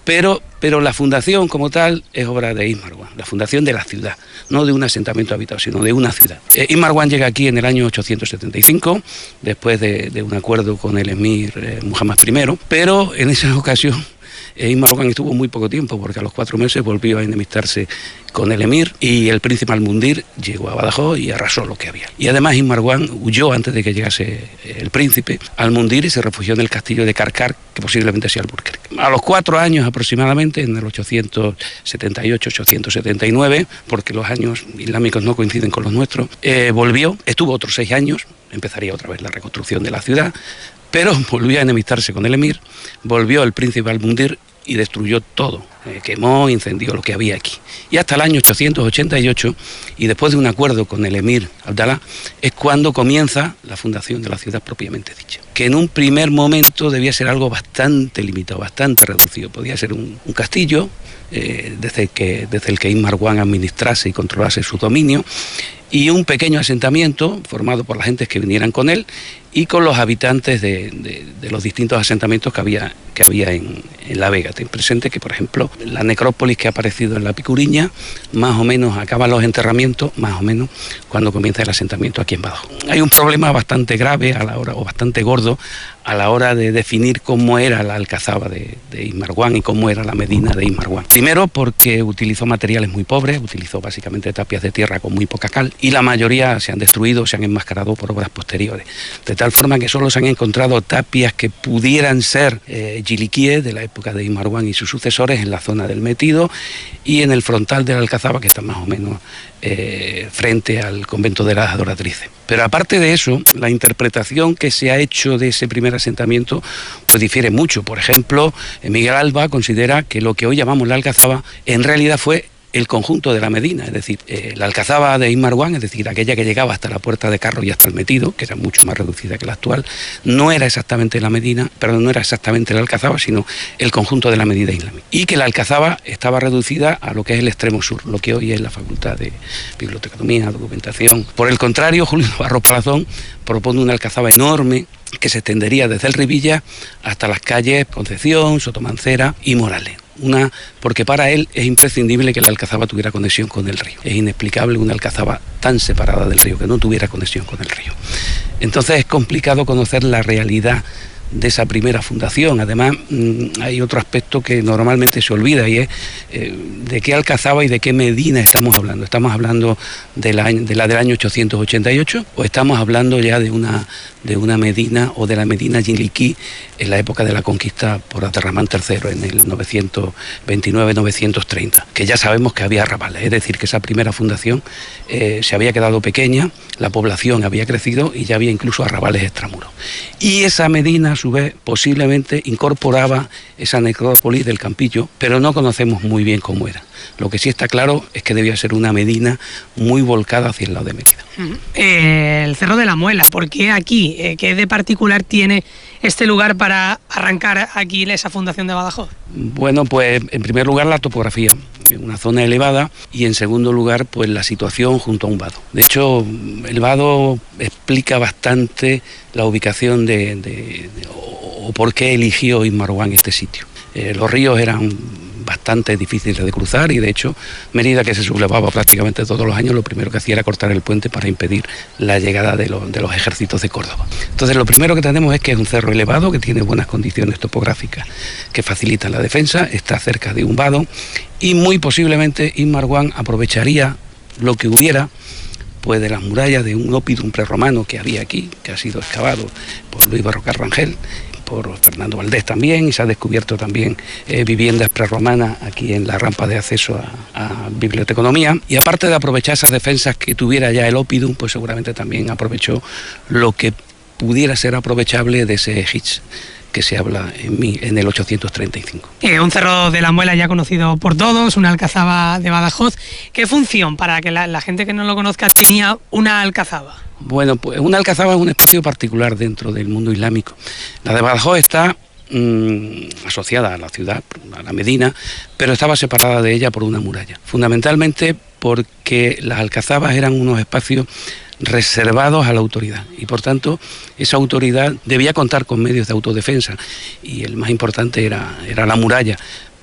Pero la fundación como tal es obra de Is Marwan, la fundación de la ciudad, no de un asentamiento habitado, sino de una ciudad. Is Marwan llega aquí en el año 875, después de un acuerdo con el emir Muhammad I, pero en esa ocasión Is Marwan estuvo muy poco tiempo, porque a los 4 meses volvió a enemistarse con el emir y el príncipe Al-Mundir llegó a Badajoz y arrasó lo que había. Y además Is Marwan huyó antes de que llegase el príncipe Al-Mundir y se refugió en el castillo de Karkar, que posiblemente sea Alburquerque. A los 4 años aproximadamente, en el 878-879, porque los años islámicos no coinciden con los nuestros, volvió, estuvo otros 6 años, empezaría otra vez la reconstrucción de la ciudad, pero volvió a enemistarse con el emir, volvió el príncipe Al-Mundir y destruyó todo, quemó, incendió lo que había aquí. Y hasta el año 888, y después de un acuerdo con el emir Abdalá, es cuando comienza la fundación de la ciudad propiamente dicha, que en un primer momento debía ser algo bastante limitado, bastante reducido. Podía ser un castillo, desde el que Is Marwan administrase y controlase su dominio, y un pequeño asentamiento formado por las gentes que vinieran con él y con los habitantes de los distintos asentamientos que había en La Vega. Ten presente que, por ejemplo, la necrópolis que ha aparecido en la Picuriña, más o menos acaban los enterramientos, más o menos, cuando comienza el asentamiento aquí en Badajoz. Hay un problema bastante grave o bastante gordo a la hora de definir cómo era la alcazaba de Is Marwan y cómo era la medina de Is Marwan. Primero porque utilizó materiales muy pobres, utilizó básicamente tapias de tierra con muy poca cal, y la mayoría se han destruido, se han enmascarado por obras posteriores, de tal forma que solo se han encontrado tapias que pudieran ser yiliquíes de la época de Is Marwan y sus sucesores en la zona del Metido y en el frontal de la alcazaba, que está más o menos frente al convento de las Adoratrices. Pero aparte de eso, la interpretación que se ha hecho de ese primer asentamiento pues difiere mucho. Por ejemplo, Miguel Alba considera que lo que hoy llamamos la alcazaba en realidad fue el conjunto de la Medina, es decir, la alcazaba de Is Marwan, es decir, aquella que llegaba hasta la Puerta de Carro y hasta el Metido, que era mucho más reducida que la actual, no era exactamente la Medina, perdón, no era exactamente la alcazaba, sino el conjunto de la Medina islámica. Y que la alcazaba estaba reducida a lo que es el extremo sur, lo que hoy es la Facultad de Biblioteconomía, Documentación. Por el contrario, Julio Navarro Palazón propone una alcazaba enorme que se extendería desde el Rivilla hasta las calles Concepción, Sotomancera y Morales. Porque para él es imprescindible que la alcazaba tuviera conexión con el río. Es inexplicable una alcazaba tan separada del río, que no tuviera conexión con el río. Entonces es complicado conocer la realidad de esa primera fundación. Además, hay otro aspecto que normalmente se olvida y es de qué alcazaba y de qué medina estamos hablando. ¿Estamos hablando de la del año 888 o estamos hablando ya de una medina o de la medina yiliquí en la época de la conquista por Abderramán III en el 929-930? Que ya sabemos que había arrabales, es decir, que esa primera fundación se había quedado pequeña, la población había crecido y ya había incluso arrabales extramuros. Y esa medina, a su vez, posiblemente incorporaba esa necrópolis del Campillo, pero no conocemos muy bien cómo era. Lo que sí está claro es que debía ser una medina muy volcada hacia el lado de Mérida. El Cerro de la Muela, ¿por qué aquí? ¿Qué de particular tiene este lugar para arrancar aquí esa fundación de Badajoz? Bueno, pues en primer lugar la topografía, una zona elevada, y en segundo lugar pues la situación junto a un vado. De hecho, el vado explica bastante la ubicación o por qué eligió Is Marwan este sitio. Los ríos eran bastante difíciles de cruzar y de hecho Mérida, que se sublevaba prácticamente todos los años, lo primero que hacía era cortar el puente para impedir la llegada de los ejércitos de Córdoba. Entonces lo primero que tenemos es que es un cerro elevado que tiene buenas condiciones topográficas que facilitan la defensa, está cerca de un vado y muy posiblemente Is Marwan aprovecharía lo que hubiera pues de las murallas de un oppidum prerromano que había aquí, que ha sido excavado por Luis Barrocal Rangel, por Fernando Valdés también, y se ha descubierto también viviendas prerromanas aquí en la rampa de acceso a Biblioteconomía, y aparte de aprovechar esas defensas que tuviera ya el oppidum, pues seguramente también aprovechó lo que pudiera ser aprovechable de ese Hitch que se habla en el 835. Un Cerro de la Muela ya conocido por todos, una alcazaba de Badajoz. ¿Qué función, para que la gente que no lo conozca, tenía una alcazaba? Bueno, pues una alcazaba es un espacio particular dentro del mundo islámico. La de Badajoz está asociada a la ciudad, a la Medina, pero estaba separada de ella por una muralla. Fundamentalmente porque las alcazabas eran unos espacios reservados a la autoridad y por tanto esa autoridad debía contar con medios de autodefensa y el más importante era la muralla.